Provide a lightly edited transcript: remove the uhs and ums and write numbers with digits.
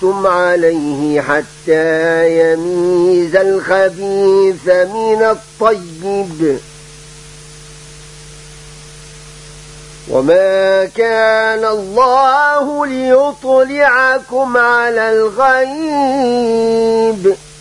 لستم عليه حتى يميز الخبيث من الطيب وما كان الله ليطلعكم على الغيب